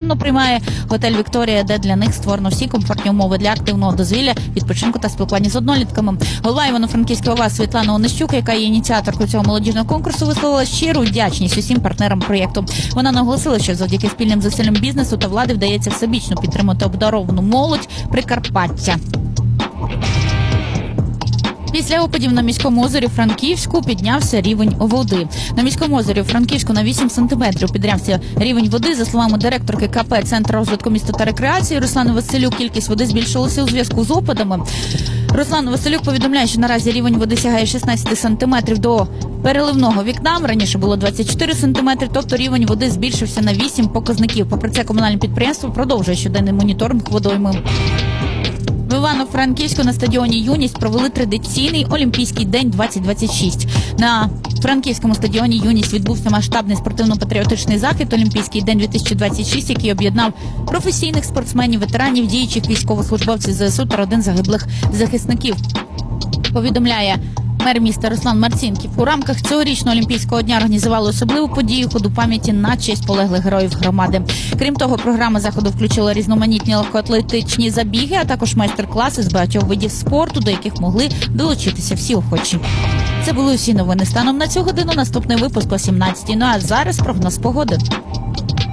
безкоштовно приймає готель «Вікторія», де для них створено всі комфортні умови для активного дозвілля, відпочинку та спілкування з однолітками. Голова Івано-Франківської ОВА Світлана Онищук, яка є ініціаторкою цього молодіжного конкурсу, висловила щиру вдячність усім партнерам проєкту. Вона наголосила, що завдяки спільним зусиллям бізнесу та влади вдається всебічно підтримати обдаровану молодь Прикарпаття. Після опадів на міському озері Франківську піднявся рівень води. На міському озері Франківську на 8 сантиметрів піднявся рівень води. За словами директорки КП «Центр розвитку міста та рекреації» Руслани Василюк, кількість води збільшилася у зв'язку з опадами. Руслан Василюк повідомляє, що наразі рівень води сягає 16 сантиметрів до переливного вікна. Раніше було 24 сантиметри, тобто рівень води збільшився на 8 показників. Попри це, комунальне підприємство продовжує щоденний моніторинг водойми. В Івано-Франківську на стадіоні «Юність» провели традиційний Олімпійський день 2026. На Франківському стадіоні «Юність» відбувся масштабний спортивно-патріотичний захід «Олімпійський день-2026», який об'єднав професійних спортсменів, ветеранів, діючих військовослужбовців ЗСУ та родин загиблих захисників. Повідомляє мер міста Руслан Марцінків. У рамках цьогорічного Олімпійського дня організували особливу подію – ходу пам'яті на честь полеглих героїв громади. Крім того, програма заходу включила різноманітні легкоатлетичні забіги, а також майстер-класи з багатьох видів спорту, до яких могли долучитися всі охочі. Це були усі новини станом на цю годину. Наступний випуск о 17:00. Ну а зараз прогноз погоди.